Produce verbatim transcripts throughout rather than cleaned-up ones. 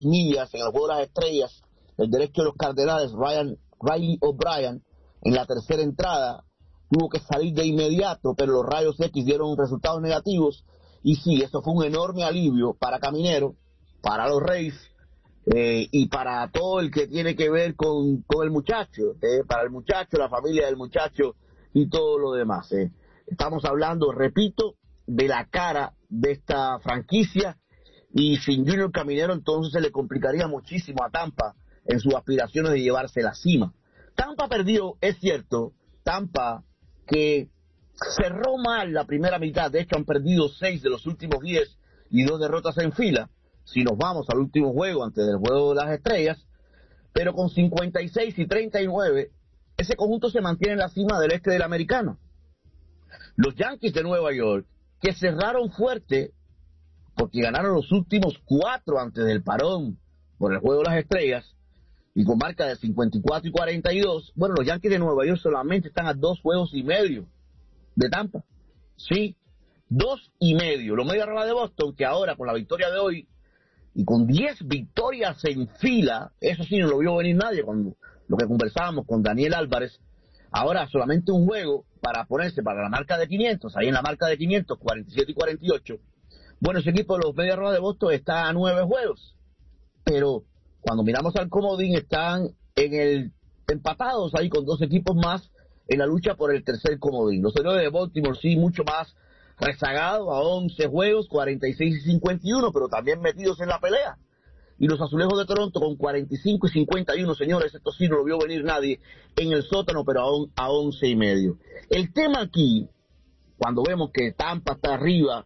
millas en el juego de las estrellas, el derecho de los Cardenales, Ryan Riley O'Brien, en la tercera entrada, tuvo que salir de inmediato, pero los rayos X dieron resultados negativos, y sí, eso fue un enorme alivio para Caminero, para los Rays, eh, y para todo el que tiene que ver con, con el muchacho, eh, para el muchacho, la familia del muchacho y todo lo demás. Eh. Estamos hablando, repito, de la cara de esta franquicia, y sin Junior Caminero entonces se le complicaría muchísimo a Tampa en sus aspiraciones de llevarse la cima. Tampa perdió, es cierto, Tampa que cerró mal la primera mitad, de hecho han perdido seis de los últimos diez y dos derrotas en fila, si nos vamos al último juego antes del juego de las estrellas, pero con cincuenta y seis y treinta y nueve, ese conjunto se mantiene en la cima del este de la Americana. Los Yankees de Nueva York, que cerraron fuerte, porque ganaron los últimos cuatro antes del parón por el juego de las estrellas, y con marca de cincuenta y cuatro y cuarenta y dos, bueno, los Yankees de Nueva York solamente están a dos juegos y medio de Tampa. Sí, dos y medio. Los Medias Rojas de Boston, que ahora con la victoria de hoy, y con diez victorias en fila, eso sí no lo vio venir nadie, con lo que conversábamos con Daniel Álvarez, ahora solamente un juego para ponerse para la marca de quinientos, ahí en la marca de quinientos, cuarenta y siete y cuarenta y ocho. Bueno, ese equipo de los Medias Rojas de Boston está a nueve juegos, pero cuando miramos al comodín están en el empatados ahí con dos equipos más en la lucha por el tercer comodín. Los Orioles de Baltimore sí mucho más rezagados a once juegos, cuarenta y seis y cincuenta y uno, pero también metidos en la pelea. Y los Azulejos de Toronto con cuarenta y cinco y cincuenta y uno, señores, esto sí no lo vio venir nadie en el sótano, pero aún a once y medio. El tema aquí, cuando vemos que Tampa está arriba,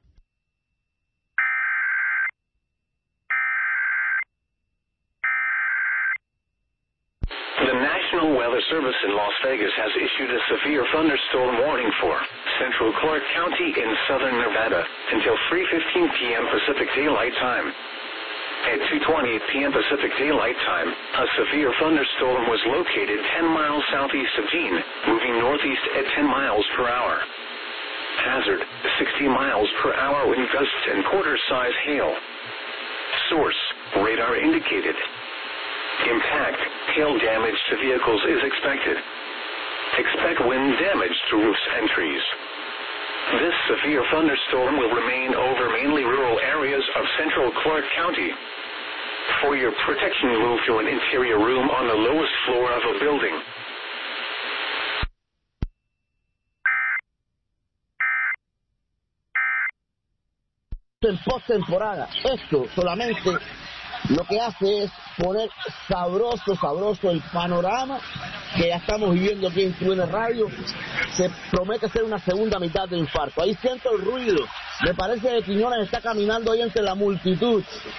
National Weather Service in Las Vegas has issued a severe thunderstorm warning for central Clark County in southern Nevada until three fifteen p.m. Pacific Daylight Time. At two twenty p.m. Pacific Daylight Time, a severe thunderstorm was located ten miles southeast of Jean, moving northeast at ten miles per hour. Hazard, sixty miles per hour wind gusts and quarter-size hail. Source, radar indicated. Impact, hail damage to vehicles is expected. Expect wind damage to roofs and trees. This severe thunderstorm will remain over mainly rural areas of central Clark County. For your protection, move to an interior room on the lowest floor of a building. En postemporada, esto solamente lo que hace es poner sabroso, sabroso el panorama que ya estamos viviendo aquí en T U N Radio. Se promete ser una segunda mitad de infarto. Ahí siento el ruido. Me parece que Quiñones está caminando ahí entre la multitud.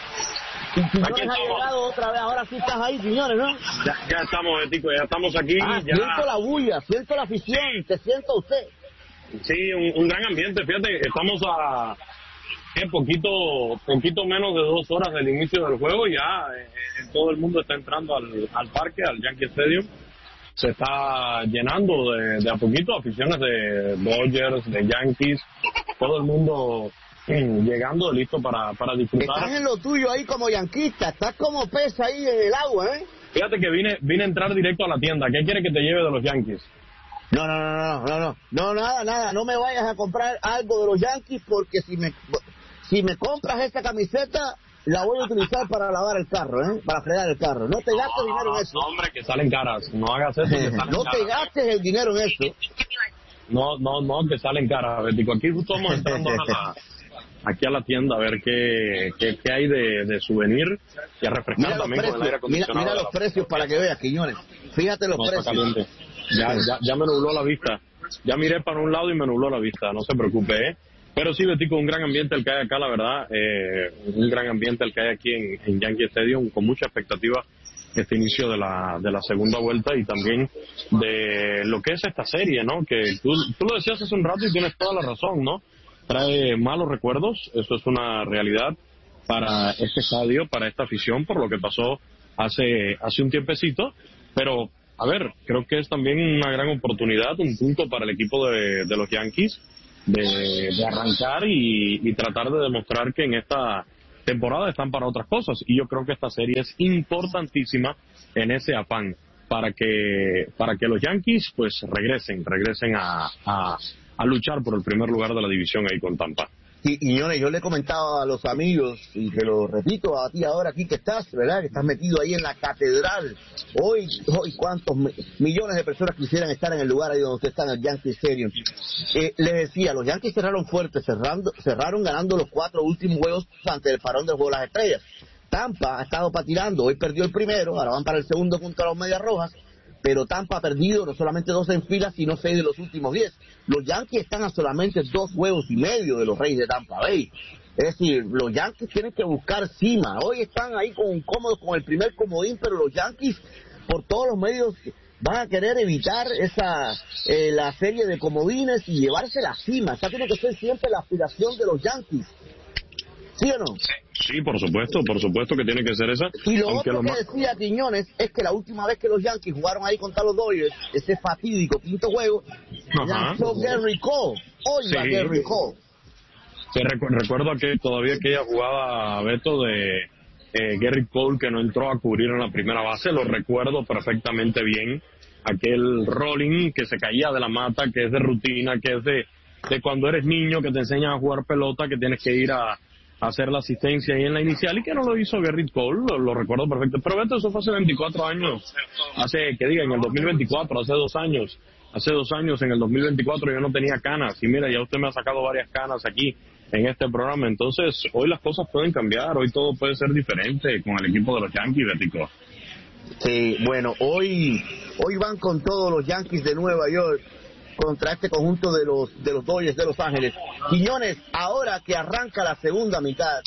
Y Quiñones ha llegado otra vez. Ahora sí estás ahí, Quiñones, ¿no? Ya, ya estamos, Betico, ya estamos aquí. Ah, ya... Siento la bulla, siento la afición. ¿Te siento usted? Sí, un, un gran ambiente. Fíjate, estamos a... Eh, poquito poquito menos de dos horas del inicio del juego, ya eh, todo el mundo está entrando al, al parque, al Yankee Stadium. Se está llenando de, de a poquito, aficiones de Dodgers, de Yankees, todo el mundo eh, llegando listo para, para disfrutar. Estás en lo tuyo ahí como yanquista, estás como pez ahí en el agua, ¿eh? Fíjate que vine vine a entrar directo a la tienda. ¿Qué quiere que te lleve de los Yankees? No, no, no, no, no, no, no, nada, nada, no me vayas a comprar algo de los Yankees, porque si me... Si me compras esta camiseta, la voy a utilizar para lavar el carro, ¿eh? Para fregar el carro. No te gastes no, dinero en eso. No, hombre, que salen caras. No hagas eso, que salen No caras. te gastes el dinero en eso. No, no, no, que salen caras. Betico, aquí justo vamos entrando a la, aquí a la tienda a ver qué, qué, qué hay de, de souvenir y a refrescar Mira también los con el aire precios, mira, acondicionado. mira los precios para que veas, Quiñones. Fíjate los no, precios. Ya, ya, ya me nubló la vista. Ya miré para un lado y me nubló la vista. No se preocupe, ¿eh? Pero sí, Betico, un gran ambiente el que hay acá, la verdad, eh, un gran ambiente el que hay aquí en, en Yankee Stadium, con mucha expectativa este inicio de la de la segunda vuelta y también de lo que es esta serie, ¿no? Que tú, tú lo decías hace un rato y tienes toda la razón, ¿no? Trae malos recuerdos, eso es una realidad para este estadio, para esta afición, por lo que pasó hace hace un tiempecito, pero, a ver, creo que es también una gran oportunidad, un punto para el equipo de, de los Yankees, De, de arrancar y, y tratar de demostrar que en esta temporada están para otras cosas, y yo creo que esta serie es importantísima en ese afán para que para que los Yankees pues regresen, regresen a, a, a luchar por el primer lugar de la división ahí con Tampa. Y, y yo, yo le comentaba a los amigos, y te lo repito a ti ahora aquí que estás, ¿verdad? Que estás metido ahí en la catedral. Hoy, hoy cuántos mi, millones de personas quisieran estar en el lugar ahí donde usted está, en el Yankee Stadium. Eh, les decía, los Yankees cerraron fuerte, cerrando, cerraron ganando los cuatro últimos juegos ante el parón del Juego de las Estrellas. Tampa ha estado patinando, hoy perdió el primero, ahora van para el segundo contra los Medias Rojas, pero Tampa ha perdido no solamente dos en fila, sino seis de los últimos diez. Los Yankees están a solamente dos juegos y medio de los Reyes de Tampa Bay. Es decir, los Yankees tienen que buscar cima. Hoy están ahí con cómodos con el primer comodín, pero los Yankees, por todos los medios, van a querer evitar esa eh, la serie de comodines y llevarse la cima. Esa tiene que ser siempre la aspiración de los Yankees. ¿Sí o no? Sí, por supuesto, por supuesto que tiene que ser esa. Y lo aunque otro lo que más... decía Quiñones es que la última vez que los Yankees jugaron ahí contra los Dodgers, ese fatídico quinto juego, lanzó Gary Cole. Oiga, sí. Gary Cole. Sí, recu recuerdo que todavía aquella jugada, Beto, de eh, Gary Cole que no entró a cubrir en la primera base, lo recuerdo perfectamente bien. Aquel rolling que se caía de la mata, que es de rutina, que es de, de cuando eres niño, que te enseñan a jugar pelota, que tienes que ir a hacer la asistencia ahí en la inicial, y que no lo hizo Gerrit Cole, lo, lo recuerdo perfecto. Pero Beto, eso fue hace veinticuatro años, hace, que diga, en el dos mil veinticuatro, hace dos años, hace dos años, en el dos mil veinticuatro yo no tenía canas, y mira, ya usted me ha sacado varias canas aquí en este programa. Entonces, hoy las cosas pueden cambiar, hoy todo puede ser diferente con el equipo de los Yankees, Betico. Sí, bueno, hoy, hoy van con todos los Yankees de Nueva York contra este conjunto de los de los Dodgers de Los Ángeles. Quiñones, ahora que arranca la segunda mitad,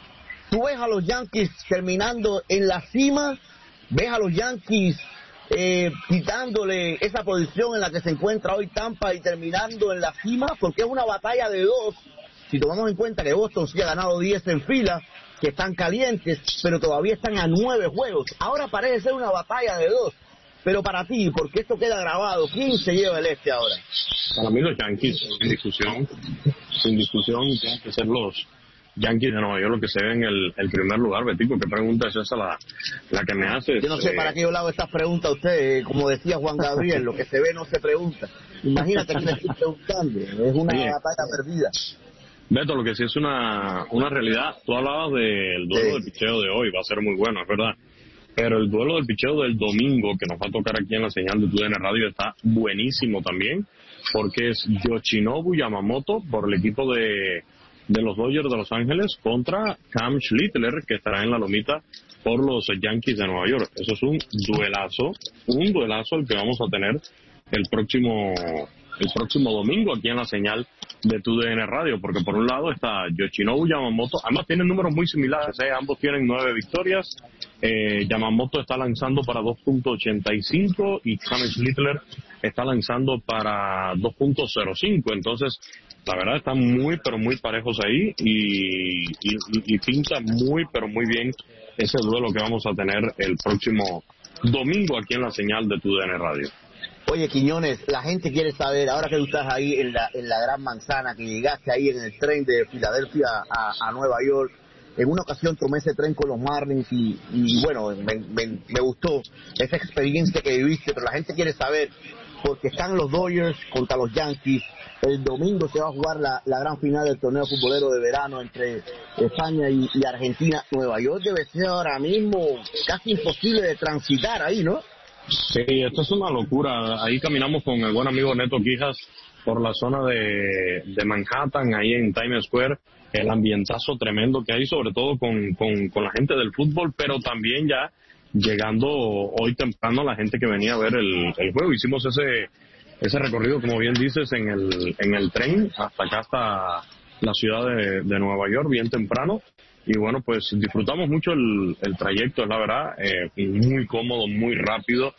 ¿tú ves a los Yankees terminando en la cima? ¿Ves a los Yankees eh, quitándole esa posición en la que se encuentra hoy Tampa y terminando en la cima? Porque es una batalla de dos, si tomamos en cuenta que Boston sí ha ganado diez en fila, que están calientes, pero todavía están a nueve juegos. Ahora parece ser una batalla de dos. Pero para ti, porque esto queda grabado, ¿quién se lleva el este ahora? Para mí los Yankees, sin discusión, sin discusión, tienen que ser los Yankees de Nueva York los que se ven el, el primer lugar. Betico, ¿qué pregunta es esa la, la que me haces? Yo no sé eh... para qué yo le hago estas preguntas a usted, como decía Juan Gabriel, lo que se ve no se pregunta. Imagínate que le estoy preguntando, es una Oye, batalla perdida. Beto, lo que sí es una, una realidad, tú hablabas del duelo sí. del picheo de hoy, va a ser muy bueno, es verdad. Pero el duelo del picheo del domingo, que nos va a tocar aquí en la señal de T U D N Radio, está buenísimo también, porque es Yoshinobu Yamamoto por el equipo de, de los Dodgers de Los Ángeles contra Cam Schlittler, que estará en la lomita por los Yankees de Nueva York. Eso es un duelazo, un duelazo el que vamos a tener el próximo el próximo domingo aquí en la señal de T U D N Radio, porque por un lado está Yoshinobu Yamamoto, además tienen números muy similares, ¿eh? Ambos tienen nueve victorias, eh, Yamamoto está lanzando para dos punto ochenta y cinco y Cam Schlittler está lanzando para dos punto cero cinco, entonces la verdad están muy pero muy parejos ahí y, y, y, y pinta muy pero muy bien ese duelo que vamos a tener el próximo domingo aquí en la señal de T U D N Radio. Oye, Quiñones, la gente quiere saber, ahora que tú estás ahí en la, en la Gran Manzana, que llegaste ahí en el tren de Filadelfia a, a Nueva York, en una ocasión tomé ese tren con los Marlins y, y bueno, me, me, me gustó esa experiencia que viviste, pero la gente quiere saber, porque están los Dodgers contra los Yankees, el domingo se va a jugar la, la gran final del torneo futbolero de verano entre España y, y Argentina. Nueva York debe ser ahora mismo casi imposible de transitar ahí, ¿no? Sí, esto es una locura. Ahí caminamos con el buen amigo Neto Quijas por la zona de, de Manhattan, ahí en Times Square, el ambientazo tremendo que hay, sobre todo con, con, con la gente del fútbol, pero también ya llegando hoy temprano la gente que venía a ver el, el juego. Hicimos ese ese recorrido, como bien dices, en el en el tren hasta acá, hasta la ciudad de, de Nueva York, bien temprano. Y bueno, pues disfrutamos mucho el, el trayecto, es la verdad, eh, muy cómodo, muy rápido,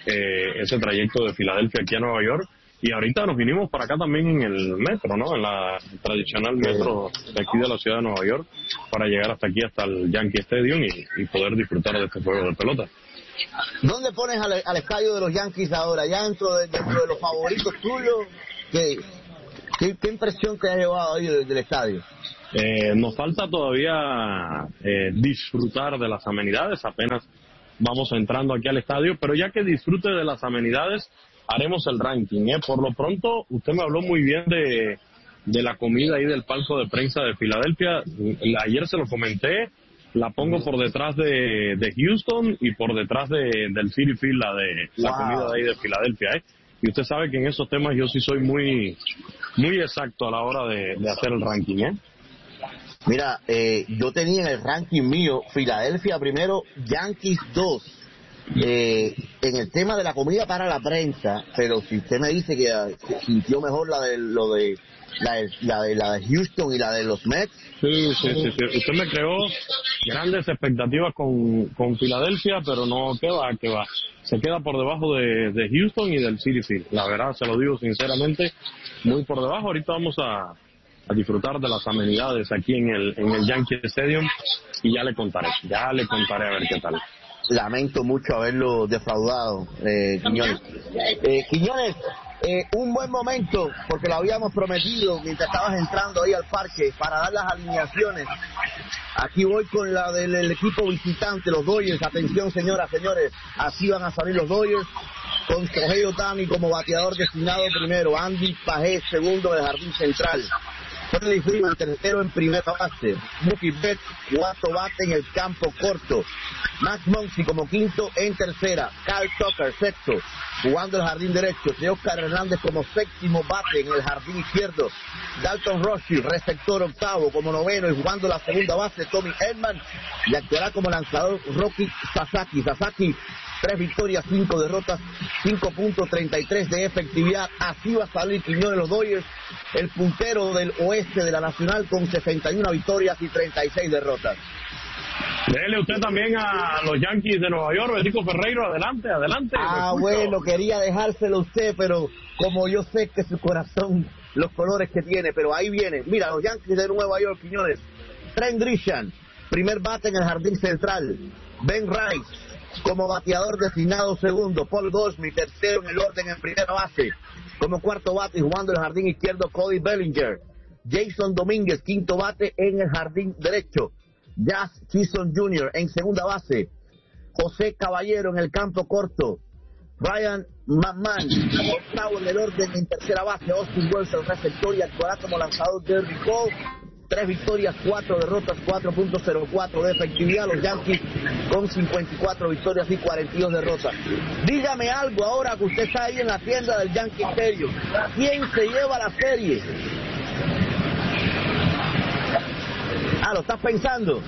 eh, ese trayecto de Filadelfia aquí a Nueva York. Y ahorita nos vinimos para acá también en el metro, ¿no? En la tradicional metro de aquí de la ciudad de Nueva York, para llegar hasta aquí, hasta el Yankee Stadium y, y poder disfrutar de este juego de pelota. ¿Dónde pones al, al estadio de los Yankees ahora? ¿Ya dentro de, dentro de los favoritos tuyos? ¿Qué, qué, qué impresión te has llevado ahí del, del estadio? Eh, nos falta todavía eh, disfrutar de las amenidades, apenas vamos entrando aquí al estadio, pero ya que disfrute de las amenidades, haremos el ranking. ¿eh? Por lo pronto, usted me habló muy bien de, de la comida ahí del palco de prensa de Filadelfia. Ayer se lo comenté, la pongo por detrás de, de Houston y por detrás de, del Citi Field, la de la wow. comida de ahí de Filadelfia. ¿eh? Y usted sabe que en esos temas yo sí soy muy muy exacto a la hora de, de hacer el ranking. ¿eh? Mira, eh, yo tenía en el ranking mío Filadelfia primero, Yankees dos. Eh, en el tema de la comida para la prensa, pero si usted me dice que uh, sintió mejor la de lo de la de, la de la de Houston y la de los Mets. Sí, sí, sí, sí. Usted me creó grandes expectativas con, con Filadelfia, pero no, que va, que va. Se queda por debajo de, de Houston y del Citi Field. La verdad, se lo digo sinceramente, muy por debajo. Ahorita vamos a a disfrutar de las amenidades aquí en el en el Yankee Stadium y ya le contaré, ya le contaré a ver qué tal. Lamento mucho haberlo defraudado, eh, Quiñones. Eh, Quiñones, eh, un buen momento, porque lo habíamos prometido mientras estabas entrando ahí al parque para dar las alineaciones. Aquí voy con la del el equipo visitante, los Dodgers. Atención, señoras, señores, así van a salir los Dodgers. Con Shohei Ohtani como bateador designado primero, Andy Pajés segundo del jardín central. Freddie Freeman, tercero en primera base. Mookie Betts, cuarto bate en el campo corto. Max Muncy como quinto en tercera. Kyle Tucker, sexto, jugando el jardín derecho. Oscar Hernández como séptimo bate en el jardín izquierdo. Dalton Rossi, receptor octavo, como noveno y jugando la segunda base. Tommy Edman, y actuará como lanzador Rocky Sasaki. Sasaki, tres victorias, cinco derrotas, cinco punto treinta y tres de efectividad. Así va a salir Quiñones, los Dodgers, el puntero del oeste de la Nacional con sesenta y una victorias y treinta y seis derrotas. Dele usted también a los Yankees de Nueva York, Betico Ferreiro, adelante, adelante. Ah, bueno, quería dejárselo a usted, pero como yo sé que su corazón, los colores que tiene, pero ahí viene. Mira, los Yankees de Nueva York, Quiñones. Trent Grisham, primer bate en el jardín central. Ben Rice, como bateador designado segundo. Paul Goldschmidt, tercero en el orden en primera base. Como cuarto bate y jugando el jardín izquierdo, Cody Bellinger. Jason Domínguez, quinto bate en el jardín derecho. Jazz Chisholm junior en segunda base. José Caballero en el campo corto. Brian McMahon, octavo en el orden en tercera base. Austin Wells, el receptor, y actuará como lanzador Derby Cole. Tres victorias, cuatro derrotas, cuatro punto cero cuatro de efectividad. Los Yankees con cincuenta y cuatro victorias y cuarenta y dos derrotas. Dígame algo ahora que usted está ahí en la tienda del Yankee Stadium. ¿Quién se lleva la serie? Ah, ¿lo estás pensando?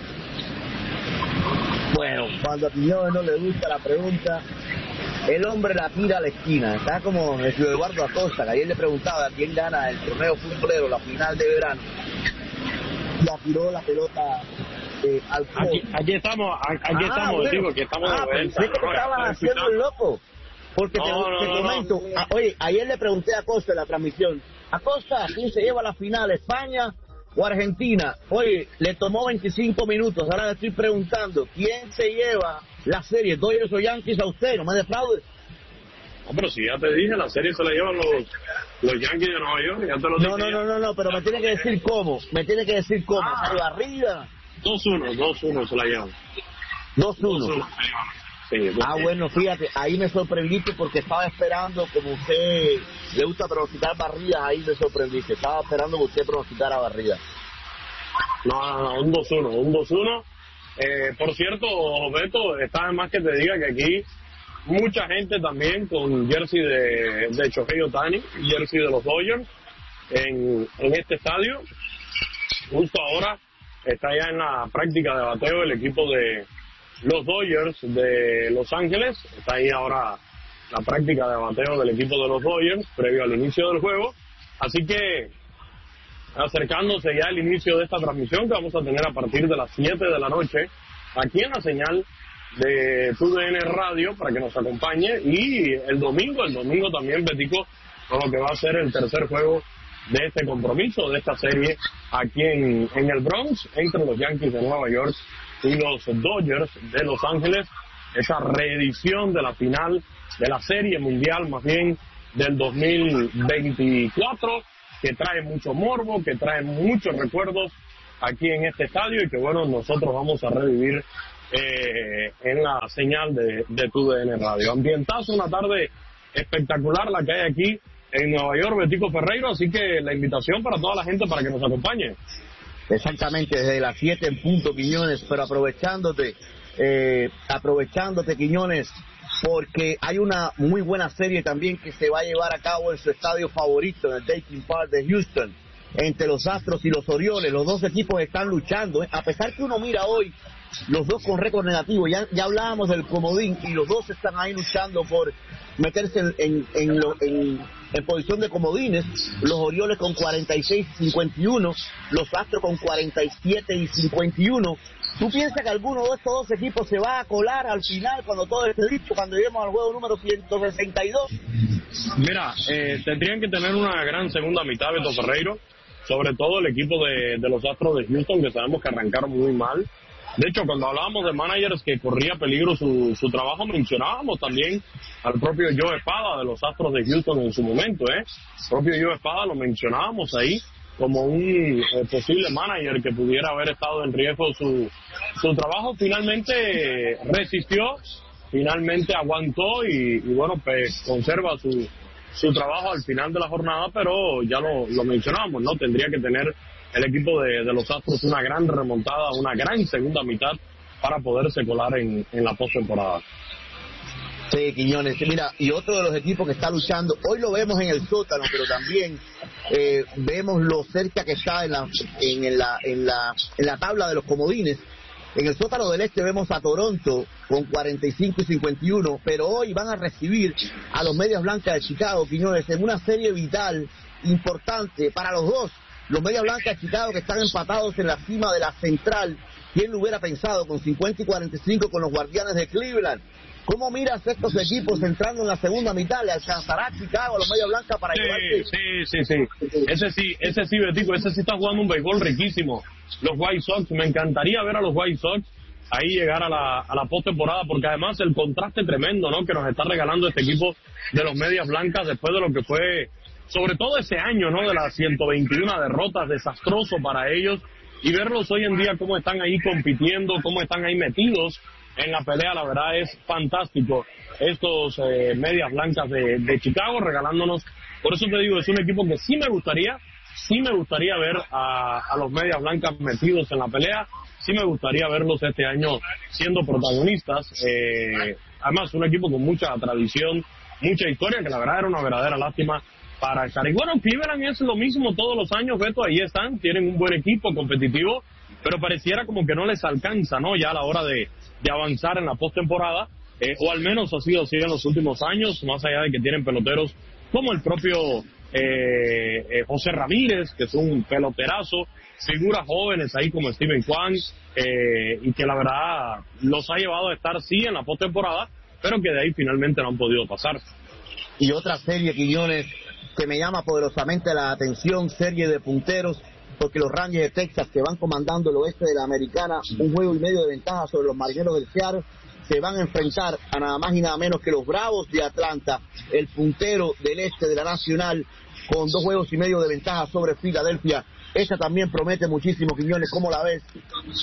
Bueno, cuando a Quiñones no le gusta la pregunta, el hombre la tira a la esquina. Está como el Eduardo Acosta, que ayer le preguntaba a quién gana el torneo futbolero, la final de verano. La tiró la pelota eh, al fondo. Aquí, aquí estamos, aquí ah, estamos, bueno. digo que estamos ah, de vuelta. Pensé que te estabas haciendo el loco. Porque no, te, no, te no, comento, no. A, oye, ayer le pregunté a Acosta en la transmisión, Acosta, ¿quién se lleva la final, España o Argentina? Oye, le tomó veinticinco minutos, ahora le estoy preguntando, ¿quién se lleva la serie? ¿Dodgers o Yankees? A usted, no me defraude. No, pero si ya te dije, la serie se la llevan los, los Yankees de Nueva York, ya te lo dije. No, no, no, no, no, pero me tiene que decir cómo, me tiene que decir cómo, ah, barrida. dos uno, dos uno se la llevan. dos uno. Sí, ah, bueno, fíjate, ahí me sorprendiste porque estaba esperando, como usted le gusta pronosticar barridas, ahí me sorprendiste, estaba esperando que usted pronosticara barridas. No, no, no, un dos uno, un dos uno. Eh, por cierto, Beto, está de más que te diga que aquí mucha gente también con jersey de, de Shohei Ohtani, jersey de los Dodgers, en, en este estadio. Justo ahora está ya en la práctica de bateo el equipo de los Dodgers de Los Ángeles. Está ahí ahora la práctica de bateo del equipo de los Dodgers, previo al inicio del juego. Así que, acercándose ya al inicio de esta transmisión que vamos a tener a partir de las siete de la noche, aquí en la señal de T U D N Radio, para que nos acompañe, y el domingo, el domingo también, Betico, con lo que va a ser el tercer juego de este compromiso, de esta serie aquí en, en el Bronx, entre los Yankees de Nueva York y los Dodgers de Los Ángeles, esa reedición de la final de la Serie Mundial, más bien del dos mil veinticuatro, que trae mucho morbo, que trae muchos recuerdos aquí en este estadio y que bueno, nosotros vamos a revivir eh, en la señal de, de T U D N Radio. Ambientazo, una tarde espectacular la que hay aquí en Nueva York, Betico Ferreiro, así que la invitación para toda la gente para que nos acompañe. Exactamente, desde las siete en punto, Quiñones, pero aprovechándote, eh, aprovechándote, Quiñones, porque hay una muy buena serie también que se va a llevar a cabo en su estadio favorito, en el Dayton Park de Houston, entre los Astros y los Orioles. Los dos equipos están luchando, ¿eh? A pesar que uno mira hoy los dos con récord negativo, ya, ya hablábamos del comodín y los dos están ahí luchando por meterse en, en, en, lo, en, en posición de comodines. Los Orioles con cuarenta y seis y cincuenta y uno, los Astros con cuarenta y siete y cincuenta y uno. ¿Tú piensas que alguno de estos dos equipos se va a colar al final cuando todo esté dicho, cuando lleguemos al juego número ciento sesenta y dos? Mira, eh, tendrían que tener una gran segunda mitad, Beto Ferreiro, sobre todo el equipo de, de los Astros de Houston, que sabemos que arrancaron muy mal. De hecho, cuando hablábamos de managers que corría peligro su, su trabajo, mencionábamos también al propio Joe Espada de los Astros de Houston en su momento, ¿eh? El propio Joe Espada lo mencionábamos ahí como un eh, posible manager que pudiera haber estado en riesgo su, su trabajo. Finalmente resistió, finalmente aguantó y, y bueno, pues conserva su, su trabajo al final de la jornada, pero ya lo, lo mencionábamos, ¿no? Tendría que tener el equipo de, de los Astros una gran remontada, una gran segunda mitad para poderse colar en, en la postemporada. Sí, Quiñones, mira, y otro de los equipos que está luchando, hoy lo vemos en el sótano, pero también eh, vemos lo cerca que está en la, en, la, en, la, en la tabla de los comodines. En el sótano del este vemos a Toronto con cuarenta y cinco y cincuenta y uno, pero hoy van a recibir a los Medias Blancas de Chicago, Quiñones, en una serie vital, importante para los dos. Los Medias Blancas de Chicago que están empatados en la cima de la central. ¿Quién lo hubiera pensado? Con cincuenta y cuarenta y cinco con los Guardianes de Cleveland. ¿Cómo miras estos equipos entrando en la segunda mitad? ¿Le alcanzará a Chicago a los Medias Blancas para sí, llevarse? Sí, sí, sí. Ese sí, ese sí, Betico, ese sí está jugando un béisbol riquísimo. Los White Sox, me encantaría ver a los White Sox ahí llegar a la, a la postemporada, porque además el contraste tremendo, ¿no?, que nos está regalando este equipo de los Medias Blancas después de lo que fue, sobre todo ese año, ¿no?, de las ciento veintiuna derrotas, desastroso para ellos, y verlos hoy en día cómo están ahí compitiendo, cómo están ahí metidos en la pelea, la verdad es fantástico. Estos eh, Medias Blancas de, de Chicago regalándonos, por eso te digo, es un equipo que sí me gustaría, sí me gustaría ver a, a los Medias Blancas metidos en la pelea, sí me gustaría verlos este año siendo protagonistas, eh, además un equipo con mucha tradición, mucha historia, que la verdad era una verdadera lástima para estar. Y bueno, Cleveland es lo mismo todos los años, Beto, ahí están, tienen un buen equipo competitivo, pero pareciera como que no les alcanza, ¿no?, ya a la hora de, de avanzar en la postemporada, eh, o al menos ha sido así en los últimos años, más allá de que tienen peloteros como el propio eh, eh, José Ramírez, que es un peloterazo, figuras jóvenes ahí como Steven Kwan, eh, y que la verdad los ha llevado a estar sí en la postemporada, pero que de ahí finalmente no han podido pasar. Y otra serie, Quiñones, que me llama poderosamente la atención, serie de punteros, porque los Rangers de Texas, que van comandando el oeste de la Americana, un juego y medio de ventaja sobre los Marineros del Seattle, se van a enfrentar a nada más y nada menos que los Bravos de Atlanta, el puntero del este de la Nacional, con dos juegos y medio de ventaja sobre Filadelfia. Esta también promete muchísimo, Quiñones, ¿cómo la ves?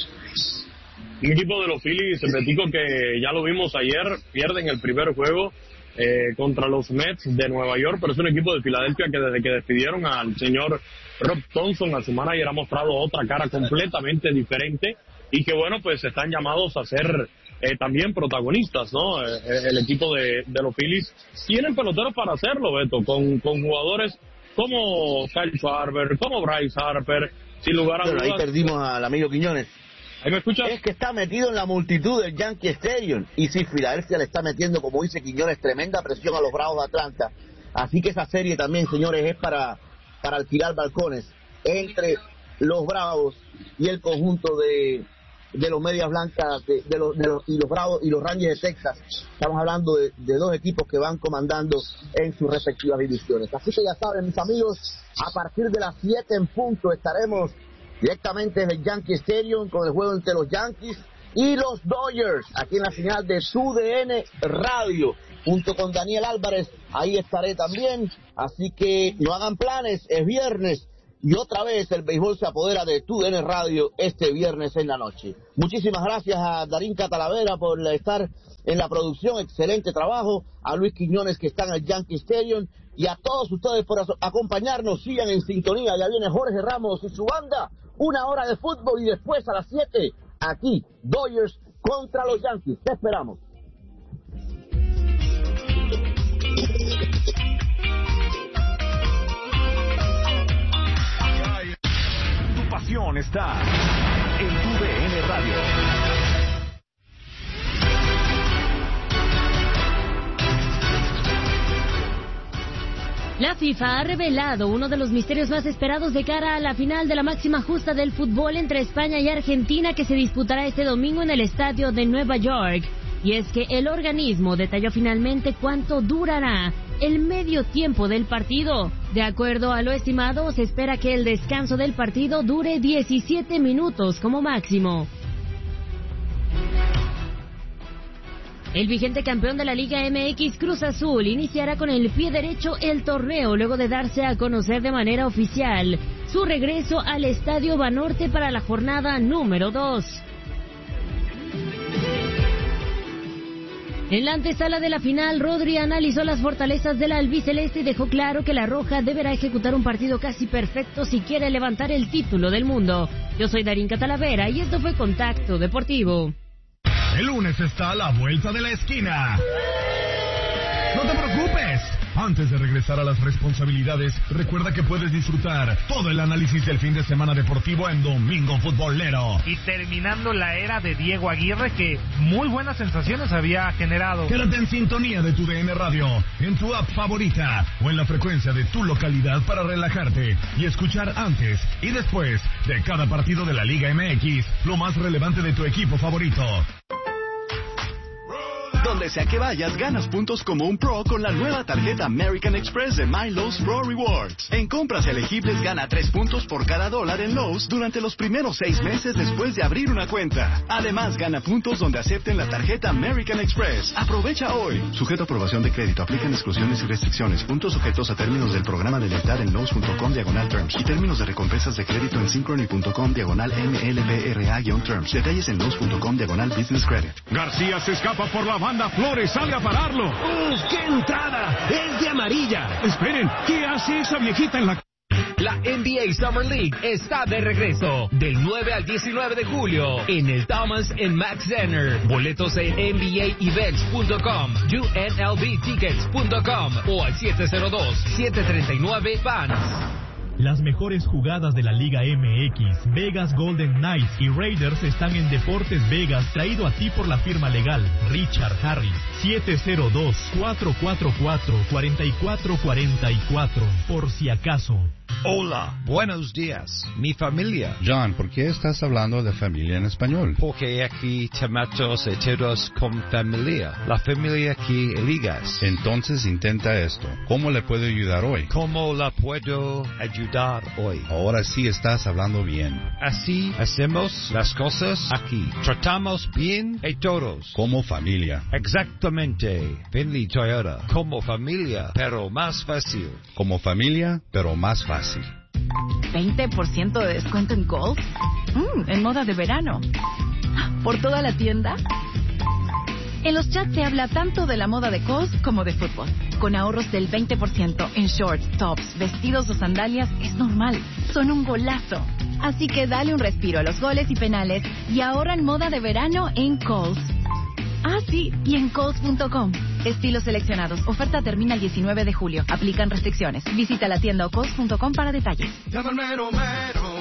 Un equipo de los Phillies, Betico, que ya lo vimos ayer, pierden el primer juego eh, contra los Mets de Nueva York, pero es un equipo de Filadelfia que desde que despidieron al señor Rob Thompson, a su manager, ha mostrado otra cara completamente diferente y que bueno, pues están llamados a ser eh, también protagonistas, ¿no? Eh, el equipo de, de los Phillies tienen peloteros para hacerlo, Beto, con, con jugadores como Kyle Schwarber, como Bryce Harper, sin lugar a dudas. Bueno, ahí perdimos al amigo Quiñones. ¿Ahí me escuchas? Es que está metido en la multitud del Yankee Stadium. Y si Filadelfia le está metiendo, como dice Quiñones, tremenda presión a los Bravos de Atlanta. Así que esa serie también, señores, es para, para alquilar balcones entre los Bravos y el conjunto de, de los Medias Blancas de, de los, de los, y los Bravos y los Rangers de Texas. Estamos hablando de, de dos equipos que van comandando en sus respectivas divisiones. Así que ya saben, mis amigos, a partir de las siete en punto estaremos directamente desde el Yankee Stadium con el juego entre los Yankees y los Dodgers, aquí en la señal de T U D N Radio, junto con Daniel Álvarez. Ahí estaré también, así que no hagan planes, es viernes y otra vez el béisbol se apodera de T U D N Radio este viernes en la noche. Muchísimas gracias a Darín Catalavera por estar en la producción, excelente trabajo, a Luis Quiñones que está en el Yankee Stadium, y a todos ustedes por acompañarnos. Sigan en sintonía, ya viene Jorge Ramos y su banda, una hora de fútbol, y después a las siete, aquí, Dodgers contra los Yankees. Te esperamos. Tu pasión está en T U D N Radio. La FIFA ha revelado uno de los misterios más esperados de cara a la final de la máxima justa del fútbol entre España y Argentina, que se disputará este domingo en el estadio de Nueva York. Y es que el organismo detalló finalmente cuánto durará el medio tiempo del partido. De acuerdo a lo estimado, se espera que el descanso del partido dure diecisiete minutos como máximo. El vigente campeón de la Liga M X, Cruz Azul, iniciará con el pie derecho el torneo luego de darse a conocer de manera oficial su regreso al Estadio Banorte para la jornada número dos. En la antesala de la final, Rodri analizó las fortalezas del albiceleste y dejó claro que la Roja deberá ejecutar un partido casi perfecto si quiere levantar el título del mundo. Yo soy Darín Catalavera y esto fue Contacto Deportivo. El lunes está a la vuelta de la esquina. No te preocupes. Antes de regresar a las responsabilidades, recuerda que puedes disfrutar todo el análisis del fin de semana deportivo en Domingo Futbolero. Y terminando la era de Diego Aguirre, que muy buenas sensaciones había generado. Quédate en sintonía de tu D N Radio, en tu app favorita o en la frecuencia de tu localidad para relajarte y escuchar antes y después de cada partido de la Liga M X lo más relevante de tu equipo favorito. Donde sea que vayas, ganas puntos como un pro con la nueva tarjeta American Express de My Lowe's Pro Rewards. En compras elegibles gana tres puntos por cada dólar en Lowe's durante los primeros seis meses después de abrir una cuenta. Además, gana puntos donde acepten la tarjeta American Express. Aprovecha hoy. Sujeto a aprobación de crédito. Aplican exclusiones y restricciones. Puntos sujetos a términos del programa de lealtad en Lowe's.com diagonal terms. Y términos de recompensas de crédito en Synchrony.com diagonal M L B R A-terms. Detalles en Lowe's.com diagonal business credit. García se escapa por la banda. Flores sale a pararlo. ¡Uf, qué entrada! ¡Es de amarilla! Esperen, ¿qué hace esa viejita en la... La N B A Summer League está de regreso del nueve al diecinueve de julio en el Thomas and Mack Center. Boletos en N B A events punto com, U N L V tickets punto com o al siete cero dos, siete tres nueve, fans. Las mejores jugadas de la Liga M X, Vegas Golden Knights y Raiders están en Deportes Vegas, traído a ti por la firma legal Richard Harris. siete cero dos, cuatro cuatro cuatro, cuatro cuatro cuatro cuatro, por si acaso. Hola, buenos días, mi familia. John, ¿por qué estás hablando de familia en español? Porque aquí tomatos heteros con familia. La familia aquí ligas. Entonces intenta esto. ¿Cómo le puedo ayudar hoy? ¿Cómo la puedo ayudar hoy? Ahora sí estás hablando bien. Así hacemos las cosas aquí. Tratamos bien a todos. Como familia. Exactamente. Finley Toyota. Como familia, pero más fácil. Como familia, pero más fácil. ¿veinte por ciento de descuento en Kohl's? Mm, en moda de verano. ¿Por toda la tienda? En los chats se habla tanto de la moda de Kohl's como de fútbol. Con ahorros del veinte por ciento en shorts, tops, vestidos o sandalias es normal. Son un golazo. Así que dale un respiro a los goles y penales y ahorra en moda de verano en Kohl's. Ah, sí, y en Kohl's punto com. Estilos seleccionados. Oferta termina el diecinueve de julio. Aplican restricciones. Visita la tienda o Kohl's punto com para detalles. Llama al mero mero.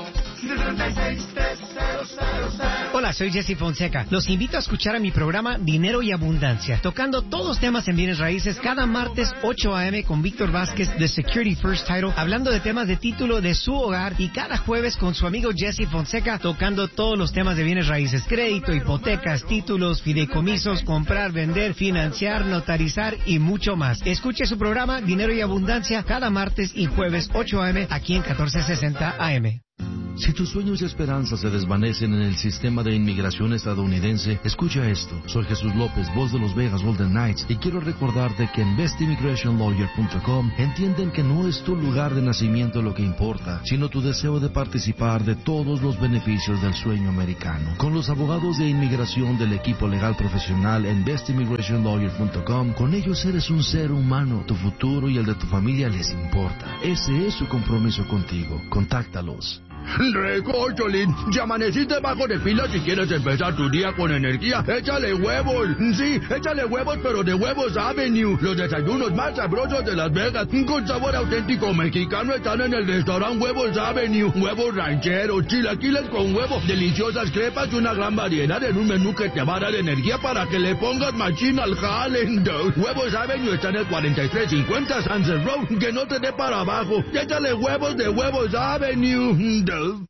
Hola, soy Jesse Fonseca. Los invito a escuchar a mi programa Dinero y Abundancia, tocando todos los temas en bienes raíces cada martes ocho a eme con Víctor Vázquez de Security First Title, hablando de temas de título de su hogar, y cada jueves con su amigo Jesse Fonseca tocando todos los temas de bienes raíces: crédito, hipotecas, títulos, fideicomisos, comprar, vender, financiar, notarizar y mucho más. Escuche su programa Dinero y Abundancia cada martes y jueves ocho a eme aquí en catorce sesenta A M. Si tus sueños y esperanzas se desvanecen en el sistema de inmigración estadounidense, escucha esto. Soy Jesús López, voz de los Vegas Golden Knights, y quiero recordarte que en best immigration lawyer punto com entienden que no es tu lugar de nacimiento lo que importa, sino tu deseo de participar de todos los beneficios del sueño americano. Con los abogados de inmigración del equipo legal profesional en best immigration lawyer punto com, con ellos eres un ser humano. Tu futuro y el de tu familia les importa. Ese es su compromiso contigo. Contáctalos. Recocholín, si amaneciste bajo de pila si quieres empezar tu día con energía, échale huevos. Sí, échale huevos, pero de Huevos Avenue. Los desayunos más sabrosos de Las Vegas, con sabor auténtico mexicano, están en el restaurante Huevos Avenue. Huevos rancheros, chilaquiles con huevo, deliciosas crepas y una gran variedad en un menú que te va a dar energía para que le pongas machín al jale. Huevos Avenue está en el cuarenta y tres cincuenta Sunset Road, que no te dé para abajo. Échale huevos de Huevos Avenue.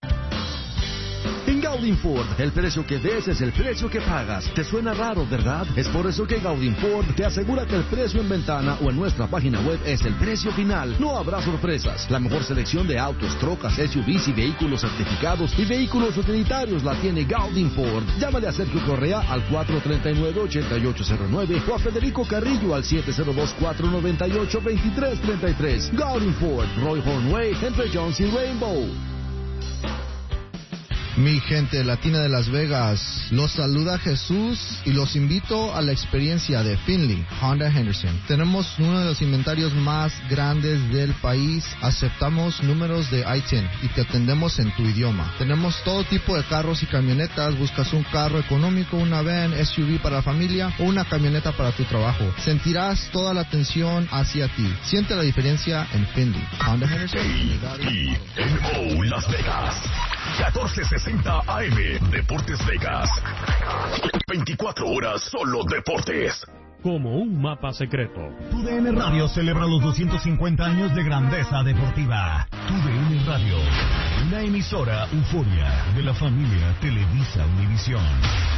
En Gaudin Ford, el precio que des es el precio que pagas. ¿Te suena raro, verdad? Es por eso que Gaudin Ford te asegura que el precio en ventana o en nuestra página web es el precio final. No habrá sorpresas. La mejor selección de autos, trocas, S U Vs y vehículos certificados y vehículos utilitarios la tiene Gaudin Ford. Llámale a Sergio Correa al cuatro tres nueve, ocho ocho cero nueve o a Federico Carrillo al siete cero dos, cuatro nueve ocho, dos tres tres tres. Gaudin Ford, Roy Hornway, entre Jones y Rainbow. Mi gente latina de Las Vegas, los saluda Jesús y los invito a la experiencia de Finley Honda Henderson. Tenemos uno de los inventarios más grandes del país, aceptamos números de I T I N y te atendemos en tu idioma. Tenemos todo tipo de carros y camionetas, buscas un carro económico, una van, S U V para familia o una camioneta para tu trabajo. Sentirás toda la atención hacia ti. Siente la diferencia en Finley Honda Henderson. K N O Las Vegas, catorce sesenta A M, Deportes Vegas. veinticuatro horas solo deportes. Como un mapa secreto. Tu D N Radio celebra los doscientos cincuenta años de grandeza deportiva. Tu D N Radio, una emisora euforia de la familia Televisa Univisión.